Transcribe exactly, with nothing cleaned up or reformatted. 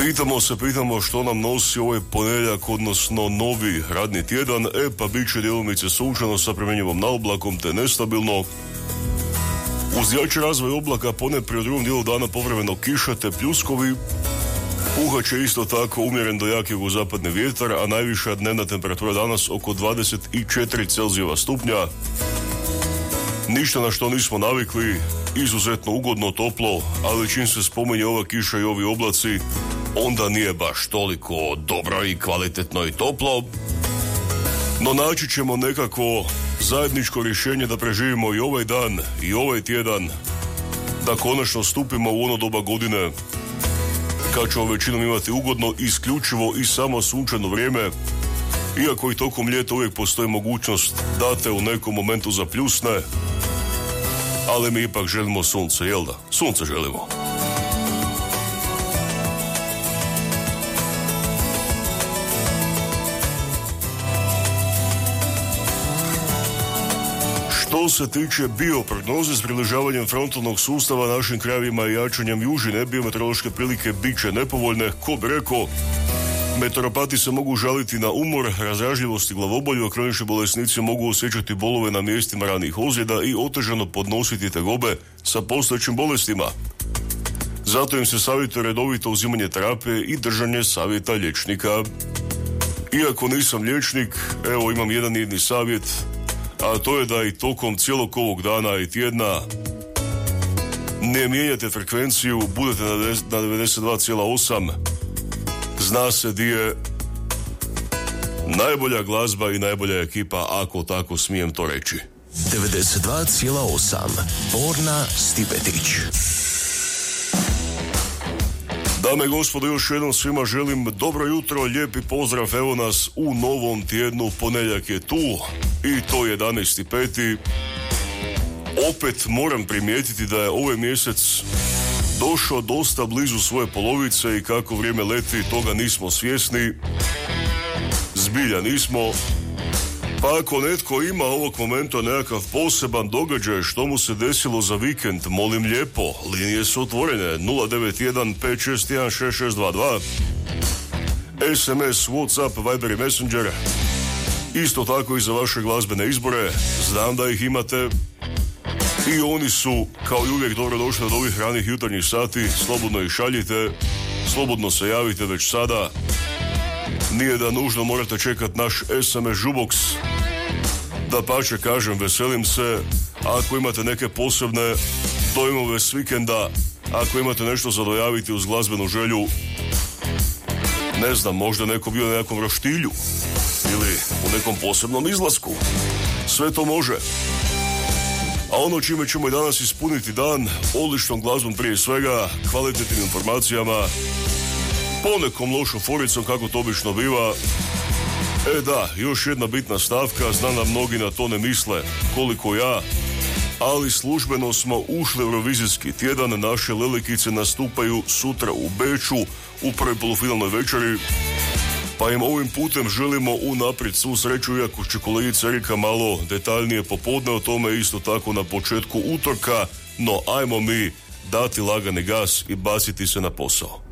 Pitamo se, pitamo što nam nosi ovaj ponedjeljak, odnosno novi radni tjedan. E pa bit će djelomice sunčano sa promjenjivom naoblakom te nestabilno. Uz jači razvoj oblaka ponajprije u drugom dijelu dana povremeno kiša te pljuskovi. Puhat će isto tako umjeren do jak jugozapadni vjetar, a najviša dnevna temperatura danas oko dvadeset četiri Celzijeva stupnja. Ništa na što nismo navikli, izuzetno ugodno, toplo, ali čim se spominje ova kiša i ovi oblaci, onda nije baš toliko dobro i kvalitetno i toplo. No naći ćemo nekako zajedničko rješenje da preživimo i ovaj dan i ovaj tjedan, da konačno stupimo u ono doba godine kad ćemo većinom imati ugodno, isključivo i samo sunčano vrijeme, iako i tokom ljeta uvijek postoji mogućnost da te u nekom momentu zapljusne, ali mi ipak želimo sunce, jel da? Sunce želimo. Što se tiče bioprognoze, s približavanjem frontalnog sustava našim krajevima i jačanjem južine, biometeorološke prilike bit će nepovoljne. Ko bi rekao, meteoropati se mogu žaliti na umor, razdražljivost i glavobolju, a kronični bolesnici mogu osjećati bolove na mjestima ranih ozljeda i otežano podnositi tegobe sa postojećim bolestima. Zato im se savjetuje redovito uzimanje terapije i držanje savjeta liječnika. Iako nisam liječnik, evo imam jedan jedni savjet, a to je da i tokom cijelog ovog dana i tjedna ne mijenjate frekvenciju, budete na devedeset dva zarez osam. Zna se di je najbolja glazba i najbolja ekipa, ako tako smijem to reći. devedeset dva zarez osam Borna Stipetić. Dame i gospodo, još jednom svima želim dobro jutro, lijepi pozdrav, evo nas u novom tjednu, ponedjeljak je tu i to jedanaesti peti Opet moram primijetiti da je ovaj mjesec došao dosta blizu svoje polovice i kako vrijeme leti, toga nismo svjesni, zbilja nismo. Pa ako netko ima ovog momenta nekakav poseban događaj što mu se desilo za vikend, molim lijepo, linije su otvorene nula devet jedan pet šest jedan šest šest dva dva, es em es, Whatsapp, Viber i Messenger, isto tako i za vaše glazbene izbore, znam da ih imate i oni su kao i uvijek dobro došli od ovih ranih jutarnjih sati, slobodno ih šaljite, slobodno se javite već sada. Nije da nužno morate čekati naš es em es žuboks. Da pače kažem, veselim se ako imate neke posebne dojmove s vikenda, ako imate nešto za dojaviti uz glazbenu želju, ne znam, možda neko bio na nekom roštilju ili u nekom posebnom izlasku, sve to može. A ono čime ćemo i danas ispuniti dan, odličnom glazbom prije svega, kvalitetnim informacijama, ponekom lošom foricom kako to obično biva. E da, još jedna bitna stavka, znam da mnogi na to ne misle koliko ja, ali službeno smo ušli u Eurovizijski tjedan, naše lelikice nastupaju sutra u Beču u prvoj polufinalnoj večeri, pa im ovim putem želimo unaprijed svu sreću, iako će kolegica Erika malo detaljnije popodne o tome, isto tako na početku utorka, no ajmo mi dati lagani gas i baciti se na posao.